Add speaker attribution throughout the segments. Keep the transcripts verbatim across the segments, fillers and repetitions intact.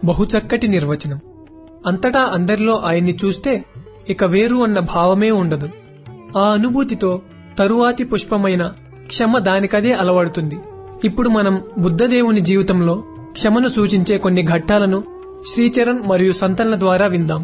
Speaker 1: బహుచక్కటి నిర్వచనం. అంతటా అందరిలో ఆయన్ని చూస్తే ఇక వేరు అన్న భావమే ఉండదు. ఆ అనుభూతితో తరువాతి పుష్పమైన క్షమ దానికదే అలవడుతుంది. ఇప్పుడు మనం బుద్ధదేవుని జీవితంలో క్షమను సూచించే కొన్ని ఘట్టాలను శ్రీచరణ్ మరియు సంతన్ల ద్వారా విందాం.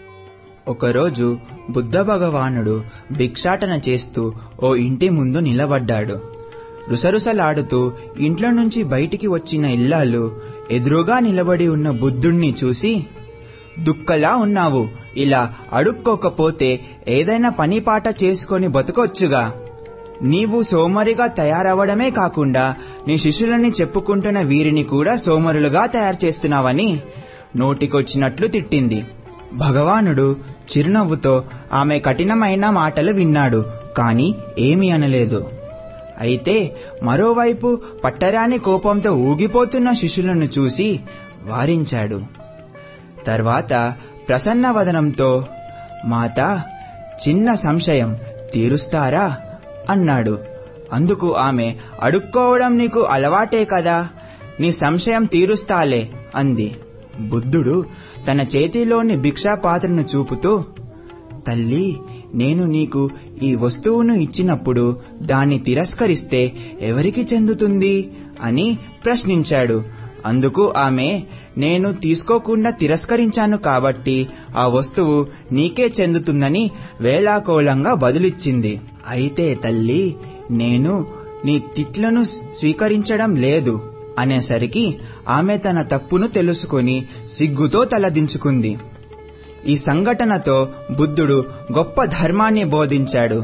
Speaker 2: ఒకరోజు బుద్ధ భగవానుడు భిక్షాటన చేస్తూ ఓ ఇంటి ముందు నిలబడ్డాడు. రుసరుసలాడుతూ ఇంట్లో నుంచి బయటికి వచ్చిన ఇల్లాలు ఎదురుగా నిలబడి ఉన్న బుద్ధుణ్ణి చూసి, దుక్కలా ఉన్నావు, ఇలా అడుక్కోకపోతే ఏదైనా పనిపాట చేసుకొని బతుకొచ్చుగా. నీవు సోమరిగా తయారవడమే కాకుండా నీ శిష్యులని చెప్పుకుంటున్న వీరిని కూడా సోమరులుగా తయారు చేస్తున్నావని నోటికొచ్చినట్లు తిట్టింది. భగవానుడు చిరునవ్వుతో ఆమె కఠినమైన మాటలు విన్నాడు, కాని ఏమీ అనలేదు. అయితే మరోవైపు పట్టరాని కోపంతో ఊగిపోతున్న శిష్యులను చూసి వారించాడు. తర్వాత ప్రసన్న వదనంతో, మాతా, చిన్న సంశయం తీరుస్తారా అన్నాడు. అందుకు ఆమె, అడుక్కోవడం నీకు అలవాటే కదా, నీ సంశయం తీరుస్తాలే అంది. బుద్ధుడు తన చేతిలోని భిక్షా పాత్రను చూపుతూ, తల్లి, నేను నీకు ఈ వస్తువును ఇచ్చినప్పుడు దాన్ని తిరస్కరిస్తే ఎవరికి చెందుతుంది అని ప్రశ్నించాడు. అందుకు ఆమె, నేను తీసుకోకుండా తిరస్కరించాను కాబట్టి ఆ వస్తువు నీకే చెందుతుందని వేళాకోళంగా బదులిచ్చింది. అయితే తల్లి, నేను నీ తిట్లను స్వీకరించడం లేదు అనేసరికి ఆమె తన తప్పును తెలుసుకుని సిగ్గుతో తలదించుకుంది. ఈ సంఘటనతో బుద్ధుడు గొప్ప ధర్మాన్ని బోధించాడు.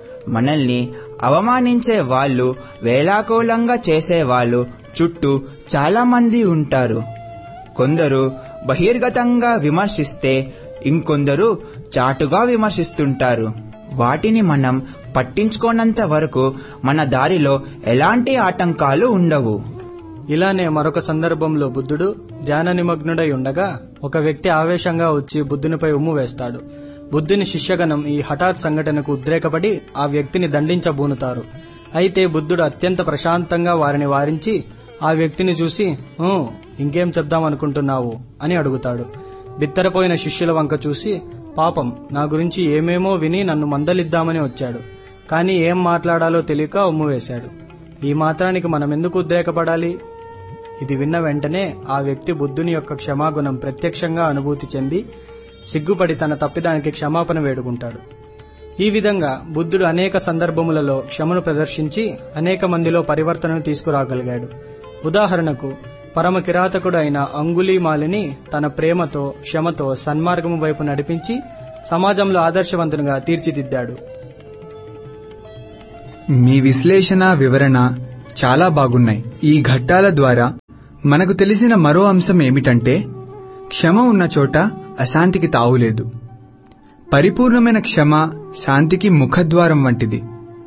Speaker 2: మనల్ని అవమానించే వాళ్ళు, వేళాకోళంగా చేసేవాళ్ళు చుట్టూ చాలా మంది ఉంటారు. కొందరు బహిర్గతంగా విమర్శిస్తే ఇంకొందరు చాటుగా విమర్శిస్తుంటారు. వాటిని మనం పట్టించుకోనంత వరకు మన దారిలో ఎలాంటి ఆటంకాలు ఉండవు.
Speaker 3: ఇలానే మరొక సందర్భంలో బుద్ధుడు ధ్యాన నిమగ్నుడై ఉండగా ఒక వ్యక్తి ఆవేశంగా వచ్చి బుద్ధునిపై ఉమ్ము వేస్తాడు. బుద్ధుని శిష్యగణం ఈ హఠాత్ సంఘటనకు ఉద్రేకపడి ఆ వ్యక్తిని దండించబూనుతారు. అయితే బుద్ధుడు అత్యంత ప్రశాంతంగా వారిని వారించి ఆ వ్యక్తిని చూసి, ఇంకేం చెప్దామనుకుంటున్నావు అని అడుగుతాడు. బిత్తరపోయిన శిష్యుల వంక చూసి, పాపం, నా గురించి ఏమేమో విని నన్ను మందలిద్దామని వచ్చాడు, కానీ ఏం మాట్లాడాలో తెలియక ఉమ్ము వేశాడు. ఈ మాత్రానికి మనమెందుకు ఉద్రేకపడాలి? ఇది విన్న వెంటనే ఆ వ్యక్తి బుద్ధుని యొక్క క్షమాగుణం ప్రత్యక్షంగా అనుభూతి చెంది సిగ్గుపడి తన తప్పిదానికి క్షమాపణ వేడుకుంటాడు. ఈ విధంగా బుద్ధుడు అనేక సందర్భములలో క్షమను ప్రదర్శించి అనేక మందిలో పరివర్తనను తీసుకురాగలిగాడు. ఉదాహరణకు, పరమ కిరాతకుడు అయిన అంగుళీమాలిని తన ప్రేమతో, క్షమతో సన్మార్గము వైపు నడిపించి సమాజంలో ఆదర్శవంతునిగా తీర్చిదిద్దాడు.
Speaker 4: మీ విశ్లేషణ, వివరణ చాలా బాగున్నాయి. ఈ ఘట్టాల ద్వారా మనకు తెలిసిన మరో అంశం ఏమిటంటే, క్షమ ఉన్న చోట అశాంతికి తావులేదు. పరిపూర్ణమైన క్షమ శాంతికి ముఖద్వారం వంటిది.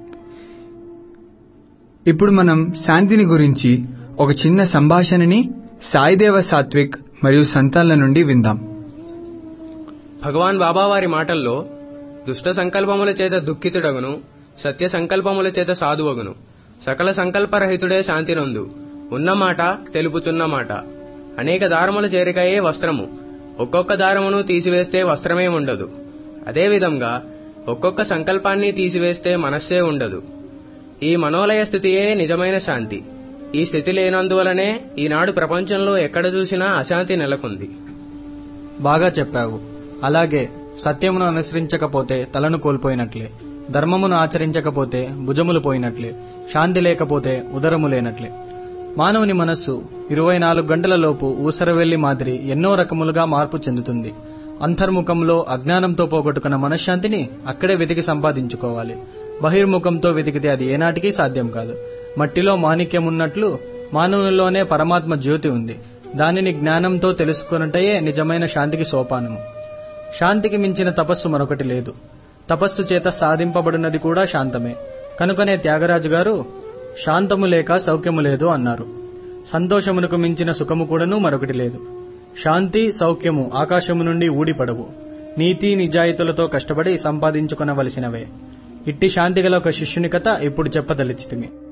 Speaker 4: ఇప్పుడు మనం శాంతిని గురించి ఒక చిన్న సంభాషణని సాయిదేవ సాత్విక్ మరియు సంతాన్ల నుండి విందాం.
Speaker 5: భగవాన్ బాబావారి మాటల్లో, దుష్ట సంకల్పముల చేత దుఃఖితుడగును, సత్య సంకల్పముల చేత సాధువగును, సకల సంకల్పరహితుడే శాంతినందు, ఉన్నమాట తెలుపుచున్న మాట. అనేక దారముల చేరికయే వస్త్రము, ఒక్కొక్క దారమును తీసివేస్తే వస్త్రమే ఉండదు. అదేవిధంగా ఒక్కొక్క సంకల్పాన్ని తీసివేస్తే మనస్సే ఉండదు. ఈ మనోలయ స్థితియే నిజమైన శాంతి. ఈ స్థితి లేనందువలనే ఈనాడు ప్రపంచంలో ఎక్కడ చూసినా అశాంతి నెలకొంది.
Speaker 3: బాగా చెప్పావు. అలాగే సత్యమును అనుసరించకపోతే తలను కోల్పోయినట్లే, ధర్మమును ఆచరించకపోతే భుజములు పోయినట్లే, శాంతి లేకపోతే ఉదరము లేనట్లే. మానవుని మనస్సు ఇరవై నాలుగు గంటలలోపు ఊసరవెల్లి మాదిరి ఎన్నో రకములుగా మార్పు చెందుతుంది. అంతర్ముఖంలో అజ్ఞానంతో పోగొట్టుకున్న మనశ్శాంతిని అక్కడే వెతికి సంపాదించుకోవాలి. బహిర్ముఖంతో వెతికితే అది ఏనాటికి సాధ్యం కాదు. మట్టిలో మాణిక్యమున్నట్లు మానవునిలోనే పరమాత్మ జ్యోతి ఉంది. దానిని జ్ఞానంతో తెలుసుకున్నట్టయే నిజమైన శాంతికి సోపానము. శాంతికి మించిన తపస్సు మరొకటి లేదు. తపస్సు చేత సాధింపబడినది కూడా శాంతమే. కనుకనే త్యాగరాజు గారు, శాంతము లేక సౌఖ్యము లేదు అన్నారు. సంతోషమునకు మించిన సుఖము కూడాను మరొకటి లేదు. శాంతి, సౌఖ్యము ఆకాశము నుండి ఊడిపడవు. నీతి నిజాయితీలతో కష్టపడి సంపాదించుకొనవలసినవే. ఇట్టి శాంతిగల ఒక శిష్యుని కథ ఇప్పుడు చెప్పదలిచితిమి.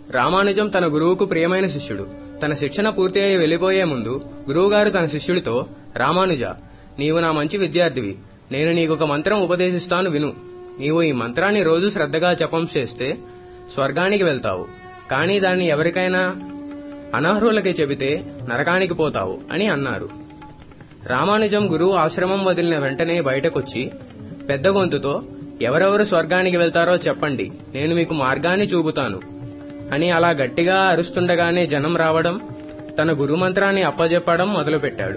Speaker 5: రామానుజం తన గురువుకు ప్రియమైన శిష్యుడు. తన శిక్షణ పూర్తి అయి వెళ్లిపోయే ముందు గురువుగారు తన శిష్యుడితో, రామానుజ, నీవు నా మంచి విద్యార్థివి. నేను నీకొక మంత్రం ఉపదేశిస్తాను, విను. నీవు ఈ మంత్రాన్ని రోజు శ్రద్ధగా జపం చేస్తే స్వర్గానికి వెళ్తావు. కానీ దాన్ని ఎవరికైనా అనర్హులకి చెబితే నరకానికి పోతావు అని అన్నారు. రామానుజం గురువు ఆశ్రమం వదిలిన వెంటనే బయటకొచ్చి పెద్ద గొంతుతో, ఎవరెవరు స్వర్గానికి వెళ్తారో చెప్పండి, నేను మీకు మార్గాన్ని చూపుతాను అని అలా గట్టిగా అరుస్తుండగానే జనం రావడం, తన గురుమంత్రాన్ని అప్పజెప్పడం మొదలుపెట్టాడు.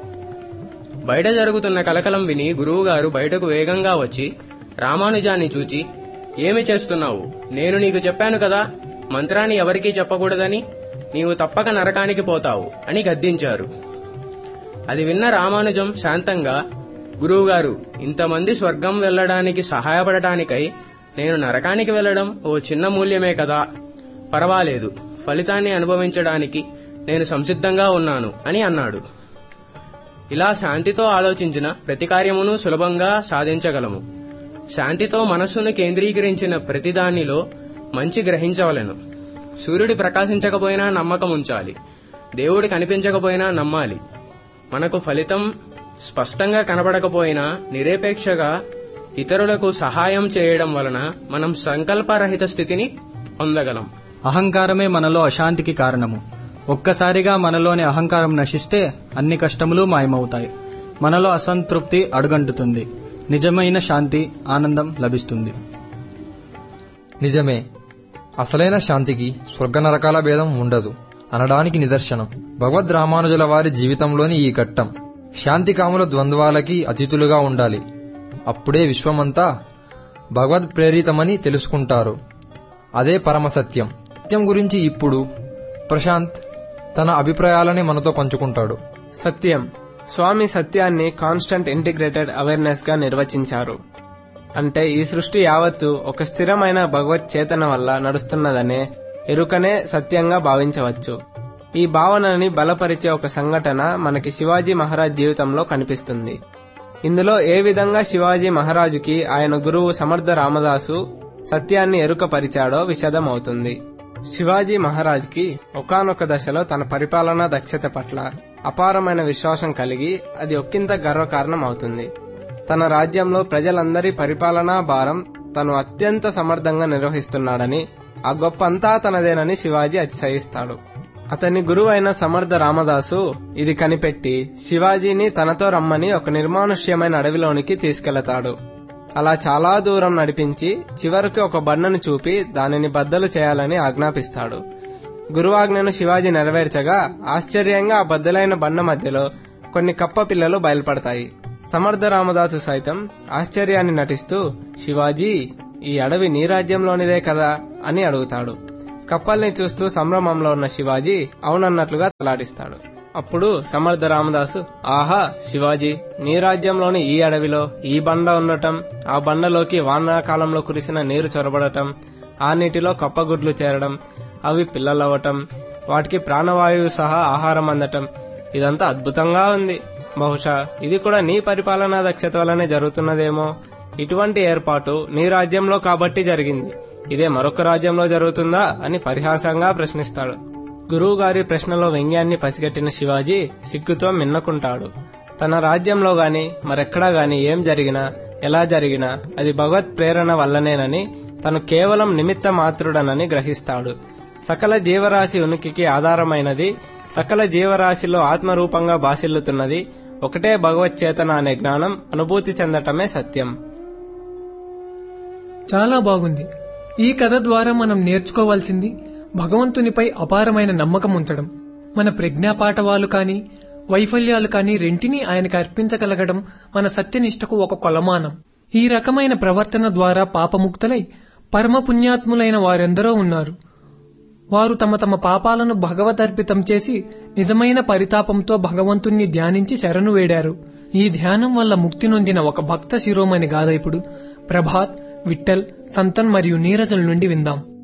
Speaker 5: బయట జరుగుతున్న కలకలం విని గురువుగారు బయటకు వేగంగా వచ్చి రామానుజాన్ని చూచి, ఏమి చేస్తున్నావు? నేను నీకు చెప్పాను కదా, మంత్రాన్ని ఎవరికీ చెప్పకూడదని. నీవు తప్పక నరకానికి పోతావు అని గద్దించారు. అది విన్న రామానుజం శాంతంగా, గురువుగారు, ఇంతమంది స్వర్గం వెళ్లడానికి సహాయపడటానికై నేను నరకానికి వెళ్లడం ఓ చిన్న మూల్యమే కదా, పర్వాలేదు, ఫలితాన్ని అనుభవించడానికి నేను సంసిద్ధంగా ఉన్నాను అని అన్నాడు. ఇలా శాంతితో ఆలోచించిన ప్రతి కార్యమును సులభంగా సాధించగలము. శాంతితో మనస్సును కేంద్రీకరించిన ప్రతిదానిలో మంచి గ్రహించవలెను. సూర్యుడు ప్రకాశించకపోయినా నమ్మకం ఉంచాలి. దేవుడు కనిపించకపోయినా నమ్మాలి. మనకు ఫలితం స్పష్టంగా కనబడకపోయినా నిరపేక్షగా ఇతరులకు సహాయం చేయడం వలన మనం సంకల్పరహిత స్థితిని పొందగలం.
Speaker 3: అహంకారమే మనలో అశాంతికి కారణము. ఒక్కసారిగా మనలోని అహంకారం నశిస్తే అన్ని కష్టములు మాయమవుతాయి. మనలో అసంతృప్తి అడుగంటుతుంది. నిజమైన శాంతి, ఆనందం లభిస్తుంది.
Speaker 6: నిజమే, అసలైన శాంతికి స్వర్గ నరకాల భేదం ఉండదు అనడానికి నిదర్శనం భగవద్ రామానుజుల వారి జీవితంలోని ఈ ఘట్టం. శాంతి కాముల ద్వంద్వాలకి అతిథులుగా ఉండాలి. అప్పుడే విశ్వమంతా భగవద్ ప్రేరితమని తెలుసుకుంటారు. అదే పరమసత్యం. సత్యం గురించి ఇప్పుడు ప్రశాంత్ తన అభిప్రాయాలని మనతో పంచుకుంటాడు.
Speaker 7: సత్యం, స్వామి సత్యాన్ని కాన్స్టెంట్ ఇంటిగ్రేటెడ్ అవేర్నెస్ గా నిర్వచించారు. అంటే ఈ సృష్టి యావత్తు ఒక స్థిరమైన భగవత్ చేతన వల్ల నడుస్తున్నదనే ఎరుకనే సత్యంగా భావించవచ్చు. ఈ భావనని బలపరిచే ఒక సంఘటన మనకి శివాజీ మహారాజ్ జీవితంలో కనిపిస్తుంది. ఇందులో ఏ విధంగా శివాజీ మహారాజుకి ఆయన గురువు సమర్థ రామదాసు సత్యాన్ని ఎరుకపరిచాడో విశదమవుతుంది. శివాజీ మహారాజ్ కి ఒకానొక దశలో తన పరిపాలనా దక్షత పట్ల అపారమైన విశ్వాసం కలిగి అది ఒక్కింత గర్వకారణం అవుతుంది. తన రాజ్యంలో ప్రజలందరి పరిపాలనా భారం తను అత్యంత సమర్థంగా నిర్వహిస్తున్నాడని, ఆ గొప్ప అంతా తనదేనని శివాజీ అతిశయిస్తాడు. అతని గురువైన సమర్థ రామదాసు ఇది కనిపెట్టి శివాజీని తనతో రమ్మని ఒక నిర్మానుష్యమైన అడవిలోనికి తీసుకెళతాడు. అలా చాలా దూరం నడిపించి చివరికి ఒక బండను చూపి దానిని బద్దలు చేయాలని ఆజ్ఞాపిస్తాడు. గురువాజ్ఞను శివాజీ నెరవేర్చగా ఆశ్చర్యంగా ఆ బద్దలైన బండ మధ్యలో కొన్ని కప్ప పిల్లలు బయలుపడతాయి. సమర్థ రామదాసు సైతం ఆశ్చర్యాన్ని నటిస్తూ, శివాజీ, ఈ అడవి నీ రాజ్యంలోనిదే కదా అని అడుగుతాడు. కప్పల్ని చూస్తూ సంభ్రమంలో ఉన్న శివాజీ అవునన్నట్లుగా తలాడిస్తాడు. అప్పుడు సమర్థ రామదాసు, ఆహా శివాజీ, నీ రాజ్యంలోని ఈ అడవిలో ఈ బండ ఉండటం, ఆ బండలోకి వానాకాలంలో కురిసిన నీరు చొరబడటం, ఆ నీటిలో కప్పగుడ్లు చేరడం, అవి పిల్లలవ్వటం, వాటికి ప్రాణవాయువు సహా ఆహారం అందటం, ఇదంతా అద్భుతంగా ఉంది. బహుశా ఇది కూడా నీ పరిపాలనా దక్షత వల్లనే జరుగుతున్నదేమో. ఇటువంటి ఏర్పాటు నీ రాజ్యంలో కాబట్టి జరిగింది, ఇదే మరొక రాజ్యంలో జరుగుతుందా అని పరిహాసంగా ప్రశ్నిస్తాడు. గురువుగారి ప్రశ్నలో వ్యంగ్యాన్ని పసిగట్టిన శివాజీ సిగ్గుతో మిన్నకుంటాడు. తన రాజ్యంలో గాని మరెక్కడా గాని ఏం జరిగినా ఎలా జరిగినా అది భగవత్ ప్రేరణ వల్లనేనని, తను కేవలం నిమిత్త మాత్రుడనని గ్రహిస్తాడు. సకల జీవరాశి ఉనికికి ఆధారమైనది, సకల జీవరాశిలో ఆత్మరూపంగా బాసిల్లుతున్నది ఒకటే భగవత్ చేతన అనే జ్ఞానం అనుభూతి చెందటమే సత్యం.
Speaker 1: చాలా బాగుంది. ఈ కథ ద్వారా మనం నేర్చుకోవాల్సింది భగవంతునిపై అపారమైన నమ్మకం ఉంచడం. మన ప్రజ్ఞాపాఠవాలు కాని వైఫల్యాలు కాని రెంటినీ ఆయనకు అర్పించగలగడం మన సత్యనిష్టకు ఒక కొలమానం. ఈ రకమైన ప్రవర్తన ద్వారా పాపముక్తులై పరమ పుణ్యాత్ములైన వారెందరో ఉన్నారు. వారు తమ తమ పాపాలను భగవదర్పితం చేసి నిజమైన పరితాపంతో భగవంతుణ్ణి ధ్యానించి శరణు వేడారు. ఈ ధ్యానం వల్ల ముక్తి నొందిన ఒక భక్త శిరోమణి గాథ ఇప్పుడు ప్రభాత్, విఠల్, సంతన్ మరియు నీరజుల నుండి విందాం.